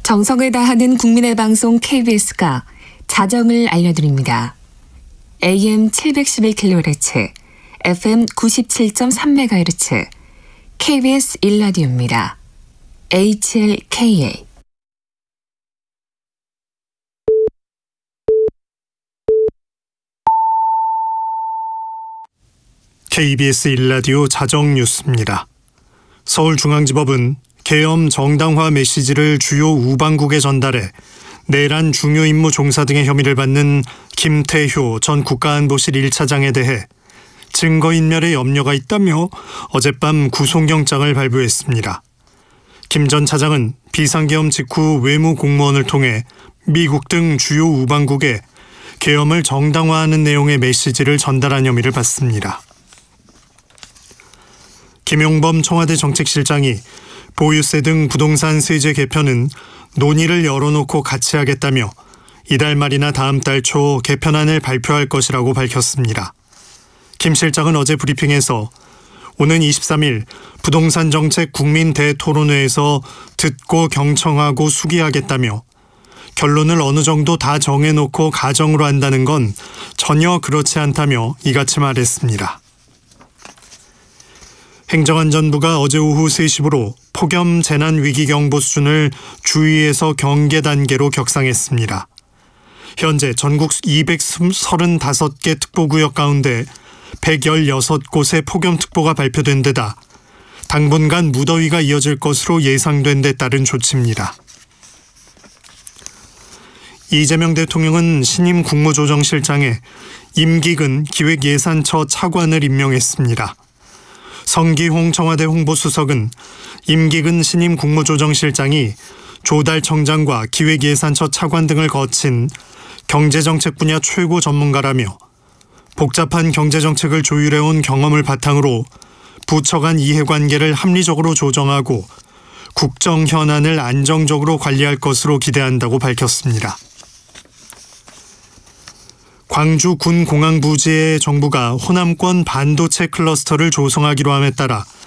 정성을 다하는 국민의 방송 KBS가 자정을 알려드립니다. AM 711kHz, FM 97.3MHz, KBS 1라디오입니다. HLKA. KBS 1라디오 자정뉴스입니다. 서울중앙지법은 계엄 정당화 메시지를 주요 우방국에 전달해 내란 중요 임무 종사 등의 혐의를 받는 김태효 전 국가안보실 1차장에 대해 증거인멸의 염려가 있다며 어젯밤 구속영장을 발부했습니다. 김 전 차장은 비상계엄 직후 외무 공무원을 통해 미국 등 주요 우방국에 계엄을 정당화하는 내용의 메시지를 전달한 혐의를 받습니다. 김용범 청와대 정책실장이 보유세 등 부동산 세제 개편은 논의를 열어놓고 같이 하겠다며 이달 말이나 다음 달 초 개편안을 발표할 것이라고 밝혔습니다. 김 실장은 어제 브리핑에서 오는 23일 부동산 정책 국민 대토론회에서 듣고 경청하고 수기하겠다며 결론을 어느 정도 다 정해놓고 가정으로 한다는 건 전혀 그렇지 않다며 이같이 말했습니다. 행정안전부가 어제 오후 3시부로 폭염 재난위기경보 수준을 주의에서 경계 단계로 격상했습니다. 현재 전국 235개 특보구역 가운데 116곳에 폭염특보가 발표된 데다 당분간 무더위가 이어질 것으로 예상된 데 따른 조치입니다. 이재명 대통령은 신임 국무조정실장에 임기근 기획예산처 차관을 임명했습니다. 성기홍 청와대 홍보수석은 임기근 신임 국무조정실장이 조달 청장과 기획예산처 차관 등을 거친 경제정책 분야 최고 전문가라며 복잡한 경제정책을 조율해온 경험을 바탕으로 부처 간 이해관계를 합리적으로 조정하고 국정 현안을 안정적으로 관리할 것으로 기대한다고 밝혔습니다. 광주 군공항부지에 정부가 호남권 반도체 클러스터를 조성하기로 함에 따라